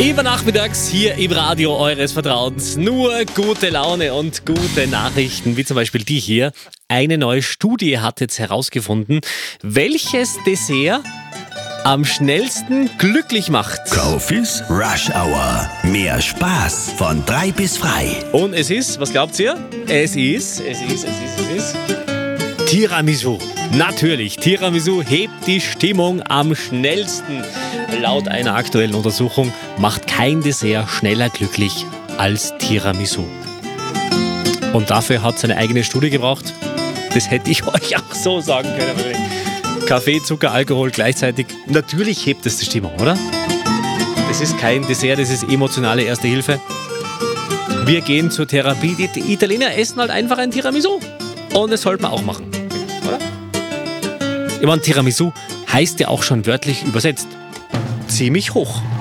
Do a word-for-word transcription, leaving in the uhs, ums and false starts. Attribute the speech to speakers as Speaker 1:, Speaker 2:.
Speaker 1: Immer nachmittags hier im Radio eures Vertrauens. Nur gute Laune und gute Nachrichten, wie zum Beispiel die hier. Eine neue Studie hat jetzt herausgefunden, welches Dessert am schnellsten glücklich macht.
Speaker 2: Kofis Rush Hour. Mehr Spaß von drei bis frei.
Speaker 1: Und es ist, was glaubt ihr? Es ist, es ist, es ist, es ist Tiramisu. Natürlich, Tiramisu hebt die Stimmung am schnellsten. Laut einer aktuellen Untersuchung macht kein Dessert schneller glücklich als Tiramisu. Und dafür hat es eine eigene Studie gebraucht. Das hätte ich euch auch so sagen können. Kaffee, Zucker, Alkohol gleichzeitig. Natürlich hebt es die Stimmung, oder? Das ist kein Dessert, das ist emotionale Erste Hilfe. Wir gehen zur Therapie. Die Italiener essen halt einfach ein Tiramisu. Und das sollte man auch machen, oder? Ich meine, Tiramisu heißt ja auch schon wörtlich übersetzt ziemlich hoch.